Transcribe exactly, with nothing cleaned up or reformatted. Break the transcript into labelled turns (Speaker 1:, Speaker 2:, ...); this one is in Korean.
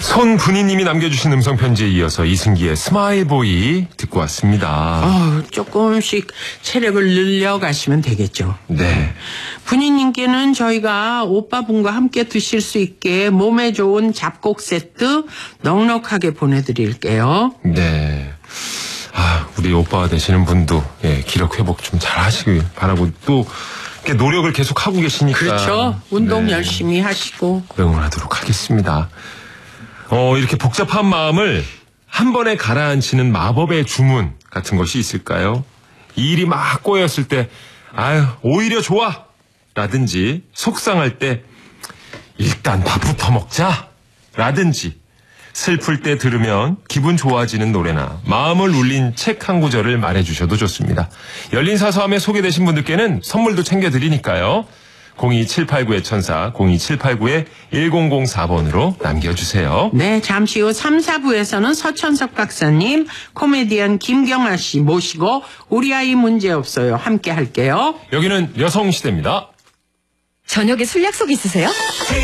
Speaker 1: 손분희님이 남겨주신 음성편지에 이어서 이승기의 스마일보이 듣고 왔습니다.
Speaker 2: 어, 조금씩 체력을 늘려가시면 되겠죠.
Speaker 1: 네.
Speaker 2: 분희님께는 저희가 오빠분과 함께 드실 수 있게 몸에 좋은 잡곡 세트 넉넉하게 보내드릴게요.
Speaker 1: 네. 아, 우리 오빠가 되시는 분도 예, 기력 회복 좀 잘 하시길 바라고 또 이렇게 노력을 계속 하고 계시니까.
Speaker 2: 그렇죠. 운동
Speaker 1: 네.
Speaker 2: 열심히 하시고.
Speaker 1: 응원하도록 하겠습니다. 어, 이렇게 복잡한 마음을 한 번에 가라앉히는 마법의 주문 같은 것이 있을까요? 이 일이 막 꼬였을 때, 아유, 오히려 좋아! 라든지, 속상할 때, 일단 밥부터 먹자! 라든지, 슬플 때 들으면 기분 좋아지는 노래나 마음을 울린 책 한 구절을 말해주셔도 좋습니다. 열린 사서함에 소개되신 분들께는 선물도 챙겨드리니까요. 공이 칠팔구의 천사, 공이 칠팔구의 일공공사 번으로 남겨주세요.
Speaker 2: 네, 잠시 후 삼, 사부에서는 서천석 박사님, 코미디언 김경아 씨 모시고 우리 아이 문제없어요. 함께 할게요.
Speaker 1: 여기는 여성시대입니다.
Speaker 3: 저녁에 술 약속 있으세요?